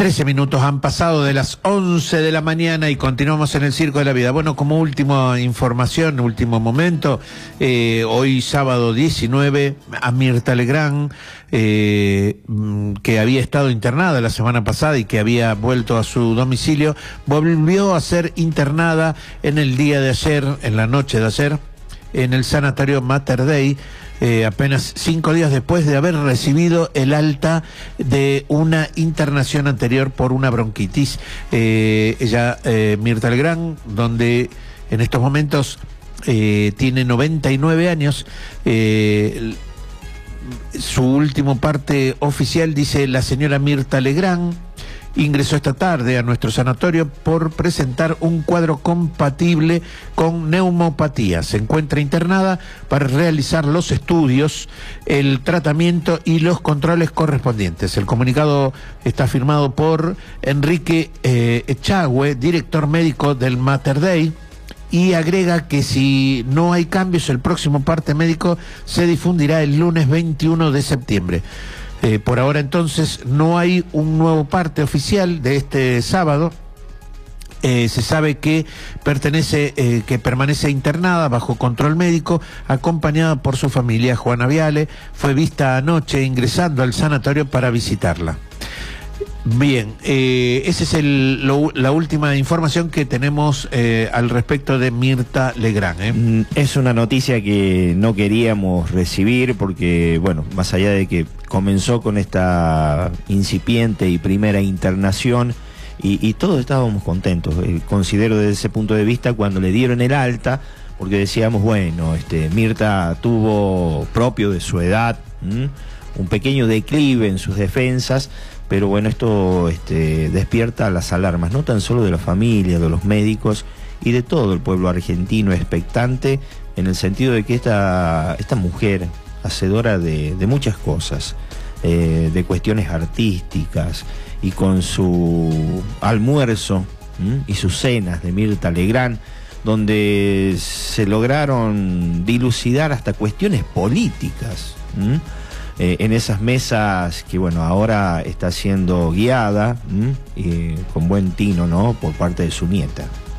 13 minutos han pasado de las 11 de la mañana y continuamos en el Circo de la Vida. Bueno, como última información, último momento, hoy sábado 19, a Mirta Legrand, que había estado internada la semana pasada y que había vuelto a su domicilio, volvió a ser internada en el día de ayer, en la noche de ayer, en el sanatorio Mater Dei, apenas 5 días después de haber recibido el alta de una internación anterior por una bronquitis. Ella, Mirta Legrand, donde en estos momentos tiene 99 años, su último parte oficial dice: la señora Mirta Legrand ingresó esta tarde a nuestro sanatorio por presentar un cuadro compatible con neumopatía. Se encuentra internada para realizar los estudios, el tratamiento y los controles correspondientes. El comunicado está firmado por Enrique Echagüe, director médico del Mater Dei, y agrega que si no hay cambios, el próximo parte médico se difundirá el lunes 21 de septiembre. Por ahora entonces no hay un nuevo parte oficial de este sábado. Se sabe que permanece internada bajo control médico, acompañada por su familia. Juana Viale fue vista anoche ingresando al sanatorio para visitarla. Bien, esa es la última información que tenemos al respecto de Mirta Legrand. Es una noticia que no queríamos recibir porque, bueno, más allá de que comenzó con esta incipiente y primera internación y todos estábamos contentos, considero desde ese punto de vista, cuando le dieron el alta, porque decíamos, bueno, Mirta tuvo, propio de su edad, un pequeño declive en sus defensas, pero bueno, esto despierta las alarmas, no tan solo de la familia, de los médicos y de todo el pueblo argentino expectante, en el sentido de que esta mujer, hacedora de muchas cosas, de cuestiones artísticas, y con su almuerzo y sus cenas de Mirta Legrand, donde se lograron dilucidar hasta cuestiones políticas, en esas mesas que, bueno, ahora está siendo guiada con buen tino, ¿no?, por parte de su nieta.